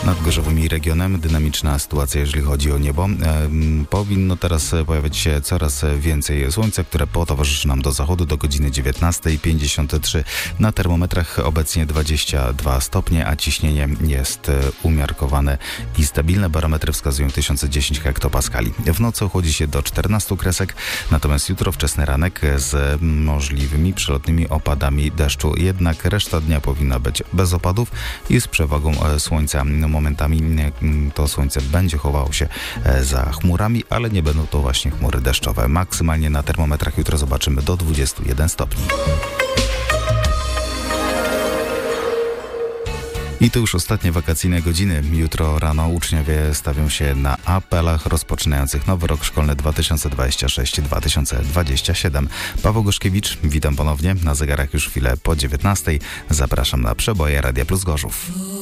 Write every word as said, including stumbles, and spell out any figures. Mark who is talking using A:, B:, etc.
A: Nad Gorzowym i regionem dynamiczna sytuacja, jeżeli chodzi o niebo. E, powinno teraz pojawiać się coraz więcej słońca, które potowarzyszy nam do zachodu do godziny dziewiętnastej pięćdziesiąt trzy. Na termometrach obecnie dwadzieścia dwa stopnie, a ciśnienie jest umiarkowane i stabilne. Barometry wskazują tysiąc dziesięć hektopaskali. W nocy ochłodzi się do czternastu kresek, natomiast jutro wczesny ranek z możliwymi przelotnymi opadami deszczu. Jednak reszta dnia powinna być bez opadów i z przewagą słońca. Momentami to słońce będzie chowało się za chmurami, ale nie będą to właśnie chmury deszczowe. Maksymalnie na termometrach jutro zobaczymy do dwudziestu jeden stopni. I to już ostatnie wakacyjne godziny. Jutro rano uczniowie stawią się na apelach rozpoczynających nowy rok szkolny dwa tysiące dwudziesty szósty dwa tysiące dwudziesty siódmy. Paweł Goszkiewicz, witam ponownie. Na zegarach już chwilę po dziewiętnastej. Zapraszam na przeboje Radia Plus Gorzów.